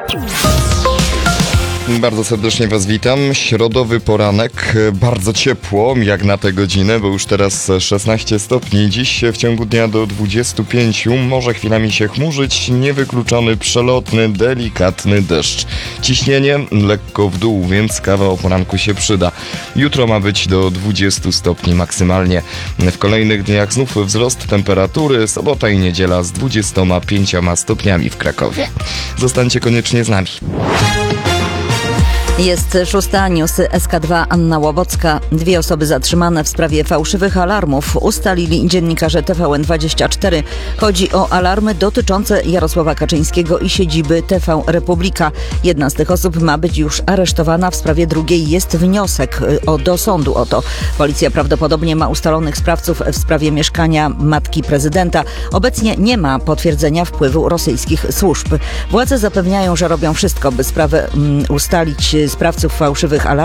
Bardzo serdecznie Was witam. Środowy poranek, bardzo ciepło jak na tę godzinę, bo już teraz 16 stopni. Dziś w ciągu dnia do 25, może chwilami się chmurzyć, niewykluczony przelotny, delikatny deszcz. Ciśnienie lekko w dół, więc kawa o poranku się przyda. Jutro ma być do 20 stopni maksymalnie. W kolejnych dniach znów wzrost temperatury, sobota i niedziela z 25 stopniami w Krakowie. Zostańcie koniecznie z nami. Jest 6. News SK2 Anna Łowocka. 2 osoby zatrzymane w sprawie fałszywych alarmów ustalili dziennikarze TVN24. Chodzi o alarmy dotyczące Jarosława Kaczyńskiego i siedziby TV Republika. Jedna z tych osób ma być już aresztowana. W sprawie drugiej jest wniosek do sądu o to. Policja prawdopodobnie ma ustalonych sprawców w sprawie mieszkania matki prezydenta. Obecnie nie ma potwierdzenia wpływu rosyjskich służb. Władze zapewniają, że robią wszystko, by sprawę ustalić sprawców fałszywych alarmów.